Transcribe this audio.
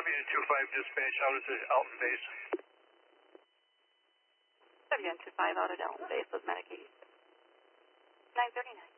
WN25 dispatch out at the Alton base. WN25 out at Alton base with Medic 86. 939.